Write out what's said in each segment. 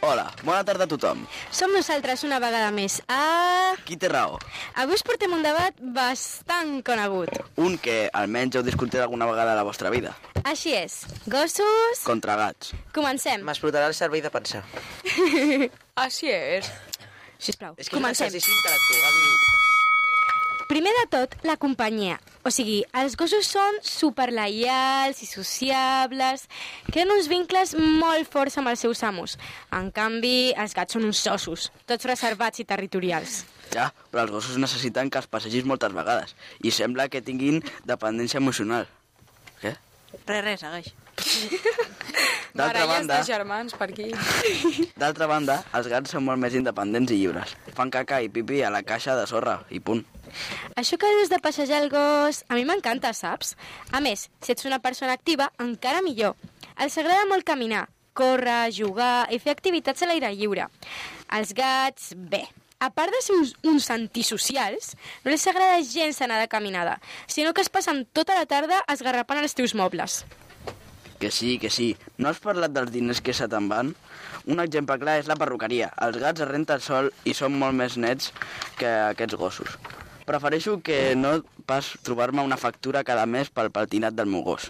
Hola, bona tarda a tothom. Som nosaltres una vegada més a... Qui té raó? Avui us portem un debat bastant conegut. Un que almenys heu discutit alguna vegada a la vostra vida. Així és. Gossos... Contra gats. Comencem. M'explotarà el cervell de pensar. Així és. Sisplau, És que comencem. és un exercici intel·lectual. Primer de tot, la companyia. O sigui, els gossos són superlleials i sociables, creen uns vincles molt forts amb els seus amos. En canvi, els gats són uns ossos, tots reservats i territorials. Ja, però els gossos necessiten que els passegis moltes vegades i sembla que tinguin dependència emocional. Què? Res, segueix. D'altra Baralles banda, de germans per aquí. d'altra banda, els gats són molt més independents i lliures. Fan caca i pipi a la caixa de sorra i punt. Això que dius de passejar el gos, a mi m'encanta, saps? A més, si ets una persona activa, encara millor. Els agrada molt caminar, córrer, jugar i fer activitats a l'aire lliure. Els gats, bé, a part de ser uns antisocials, no els agrada gens anar de caminada, sinó que es passen tota la tarda esgarrapant els teus mobles. Que sí, que sí. No has parlat dels diners que se te'n van? Un exemple clar és la perruqueria. Els gats es renten sol i són molt més nets que aquests gossos. Prefereixo que no pas trobar-me una factura cada mes pel pentinat del meu gos.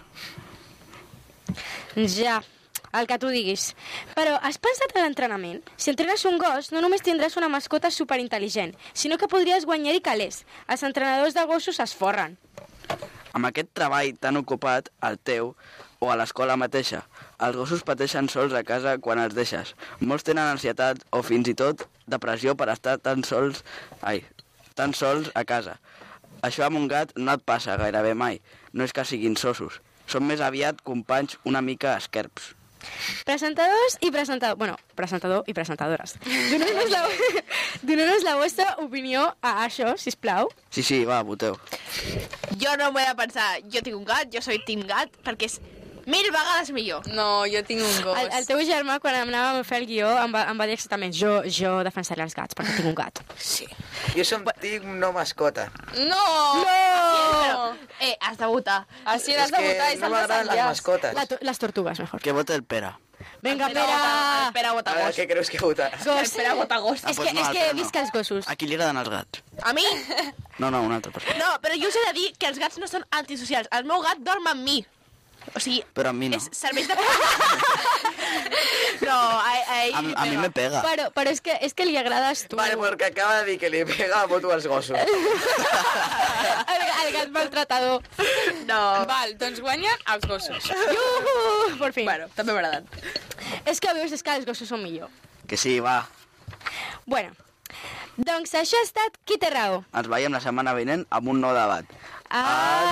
Ja, el que tu diguis. Però has pensat en l'entrenament? Si entrenes un gos, no només tindràs una mascota superintel·ligent, sinó que podries guanyar-hi calés. Els entrenadors de gossos es forren. Amb aquest treball tan ocupat, el teu, o a l'escola mateixa, els gossos pateixen sols a casa quan els deixes. Molts tenen ansietat o fins i tot depressió per estar tan sols a casa. Això amb un gat no et passa gairebé mai. No és que siguin sossos. Són més aviat companys una mica esquerps. Presentadors i presentador i presentadores. Doneu-nos la vostra opinió a això, sisplau. Sí, va, voteu. Jo no m'ho he de pensar. Jo tinc un gat, jo soy team gat, perquè és 1000 vegades millor. No, jo tinc un gos. El teu germà, quan anàvem a fer el guió, em va dir exactament jo defensaré els gats, perquè tinc un gat. Sí. Jo som tinc no mascota. No! Però, has de votar. Així l'has de votar i no se'l m'agraden les desenllaç. mascotes. Les tortugues, mejor. Que vote el Pere. Vinga, Pere! Espera, vota A veure, gos. què creus que vota? Gos. Espera, vota gos. És pues que, no, és el que Pere no. visca els gossos. A qui li agraden els gats? A mi? No, una altra persona. No, però jo us he de dir que els gats no són antisocials. El meu gat dorm amb mi. O sigui... Però amb mi no. Serveix de... No, a ell... A mi me pega. Però és que li agrades tu. Vale, perquè acaba de dir que li pega, voto als gossos. El gat maltratador. No. Val, doncs guanyen els gossos. Iuhu! Per fi. Bueno, també m'ha agradat. És que veus, és que els gossos són millor. Que sí, va. Bueno, doncs això ha estat Qui té raó. Ens veiem la setmana vinent amb un nou debat. Ah.